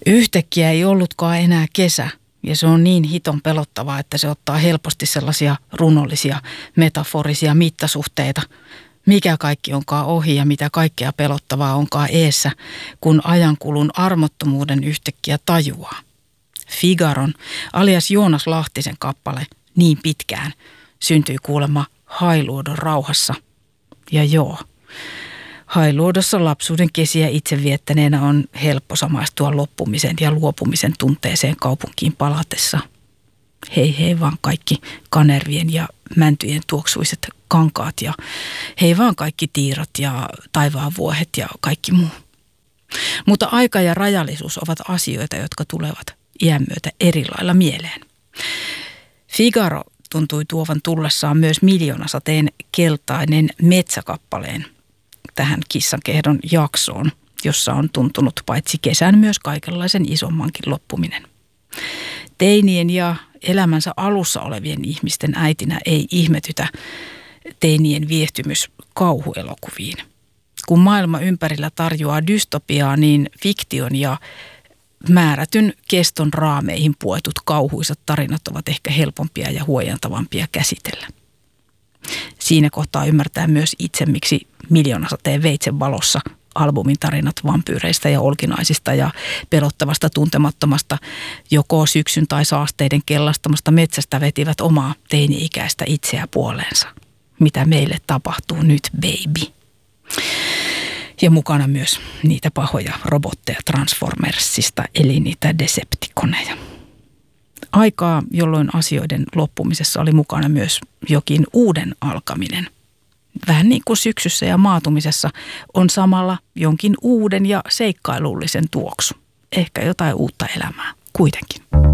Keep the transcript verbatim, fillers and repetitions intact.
Yhtäkkiä ei ollutkaan enää kesä, ja se on niin hiton pelottavaa, että se ottaa helposti sellaisia runollisia, metaforisia mittasuhteita. Mikä kaikki onkaan ohi ja mitä kaikkea pelottavaa onkaan eessä, kun ajankulun armottomuuden yhtäkkiä tajuaa. Figaron alias Joonas Lahtisen kappale Niin pitkään syntyi kuulemma Hailuodon rauhassa. Ja joo, Hailuodossa lapsuuden kesiä itse viettäneenä on helppo samaistua loppumisen ja luopumisen tunteeseen kaupunkiin palatessa. Hei hei vaan kaikki kanervien ja mäntyjen tuoksuiset kankaat ja hei vaan kaikki tiirat ja taivaan vuohet ja kaikki muu. Mutta aika ja rajallisuus ovat asioita, jotka tulevat iän myötä eri lailla mieleen. Figaro tuntui tuovan tullessaan myös Miljoonasateen keltainen metsäkappaleen tähän kissankehdon jaksoon, jossa on tuntunut paitsi kesän myös kaikenlaisen isommankin loppuminen. Teinien ja elämänsä alussa olevien ihmisten äitinä ei ihmetytä teinien viehtymys kauhuelokuviin. Kun maailma ympärillä tarjoaa dystopiaa, niin fiktion ja määrätyn keston raameihin puetut kauhuisat tarinat ovat ehkä helpompia ja huojentavampia käsitellä. Siinä kohtaa ymmärtää myös itse, miksi Miljoonasateen veitsen valossa albumin tarinat vampyyreistä ja olkinaisista ja pelottavasta tuntemattomasta joko syksyn tai saasteiden kellastamasta metsästä vetivät omaa teini-ikäistä itseä puoleensa. Mitä meille tapahtuu nyt, baby? Ja mukana myös niitä pahoja robotteja Transformersista, eli niitä Decepticoneja. Aikaa, jolloin asioiden loppumisessa oli mukana myös jokin uuden alkaminen. Vähän niin kuin syksyssä ja maatumisessa on samalla jonkin uuden ja seikkailullisen tuoksu. Ehkä jotain uutta elämää kuitenkin.